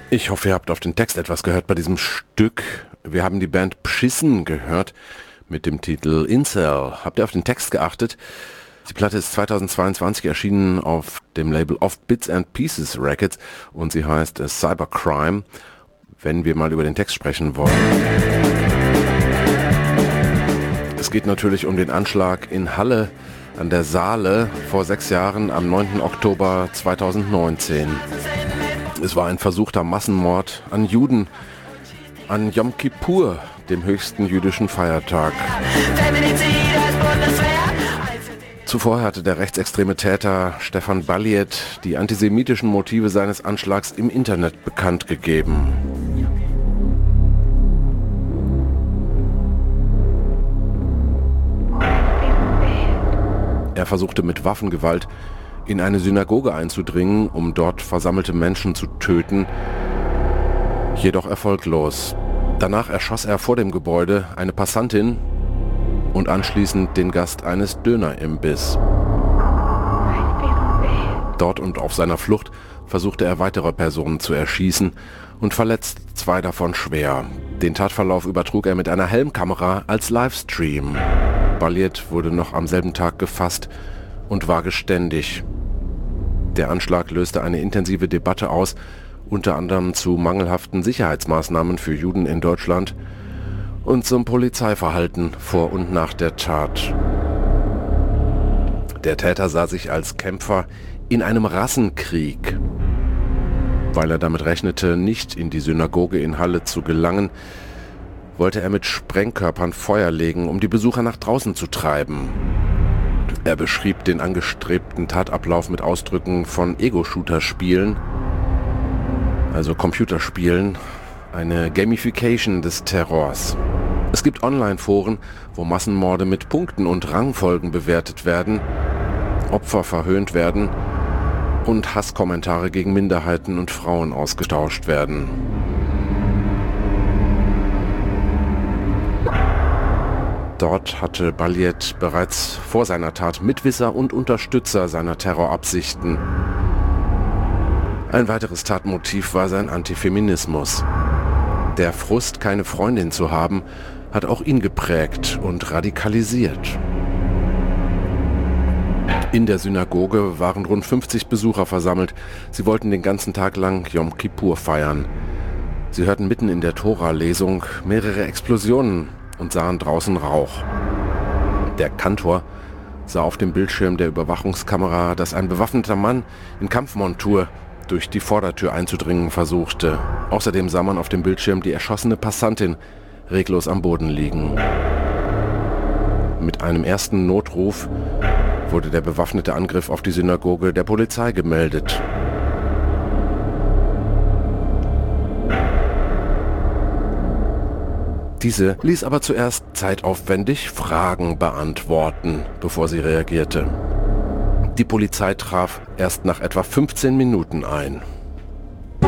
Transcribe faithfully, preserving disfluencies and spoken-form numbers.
Ich hoffe, ihr habt auf den Text etwas gehört bei diesem Stück. Wir haben die Band Pschissen gehört mit dem Titel Incel. Habt ihr auf den Text geachtet? Die Platte ist zweitausendzweiundzwanzig erschienen auf dem Label Of Bits and Pieces Records und sie heißt Cybercrime. Wenn wir mal über den Text sprechen wollen. Es geht natürlich um den Anschlag in Halle an der Saale vor sechs Jahren am neunten Oktober zweitausendneunzehn. Es war ein versuchter Massenmord an Juden, an Yom Kippur, dem höchsten jüdischen Feiertag. Zuvor hatte der rechtsextreme Täter Stefan Balliet die antisemitischen Motive seines Anschlags im Internet bekannt gegeben. Er versuchte mit Waffengewalt in eine Synagoge einzudringen, um dort versammelte Menschen zu töten, jedoch erfolglos. Danach erschoss er vor dem Gebäude eine Passantin und anschließend den Gast eines Dönerimbiss. Dort und auf seiner Flucht versuchte er weitere Personen zu erschießen und verletzt zwei davon schwer. Den Tatverlauf übertrug er mit einer Helmkamera als Livestream. Balliet wurde noch am selben Tag gefasst und war geständig. Der Anschlag löste eine intensive Debatte aus, unter anderem zu mangelhaften Sicherheitsmaßnahmen für Juden in Deutschland und zum Polizeiverhalten vor und nach der Tat. Der Täter sah sich als Kämpfer in einem Rassenkrieg. Weil er damit rechnete, nicht in die Synagoge in Halle zu gelangen, wollte er mit Sprengkörpern Feuer legen, um die Besucher nach draußen zu treiben. Er beschrieb den angestrebten Tatablauf mit Ausdrücken von Ego-Shooter-Spielen, also Computerspielen, eine Gamification des Terrors. Es gibt Online-Foren, wo Massenmorde mit Punkten und Rangfolgen bewertet werden, Opfer verhöhnt werden und Hasskommentare gegen Minderheiten und Frauen ausgetauscht werden. Dort hatte Balliet bereits vor seiner Tat Mitwisser und Unterstützer seiner Terrorabsichten. Ein weiteres Tatmotiv war sein Antifeminismus. Der Frust, keine Freundin zu haben, hat auch ihn geprägt und radikalisiert. In der Synagoge waren rund fünfzig Besucher versammelt. Sie wollten den ganzen Tag lang Yom Kippur feiern. Sie hörten mitten in der Tora-Lesung mehrere Explosionen und sahen draußen Rauch. Der Kantor sah auf dem Bildschirm der Überwachungskamera, dass ein bewaffneter Mann in Kampfmontur durch die Vordertür einzudringen versuchte. Außerdem sah man auf dem Bildschirm die erschossene Passantin reglos am Boden liegen. Mit einem ersten Notruf wurde der bewaffnete Angriff auf die Synagoge der Polizei gemeldet. Diese ließ aber zuerst zeitaufwendig Fragen beantworten, bevor sie reagierte. Die Polizei traf erst nach etwa fünfzehn Minuten ein.